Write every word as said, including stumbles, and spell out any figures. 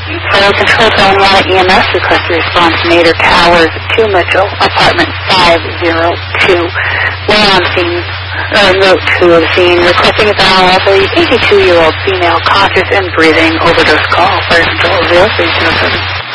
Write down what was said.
Fire Control Zone one at E M S request a response from Nader Towers, two Mitchell, apartment five oh two. We're on scene, or note two of the scene, requesting a dial of a eighty-two-year-old female conscious and breathing overdose call. Fire Control zero three zero seven.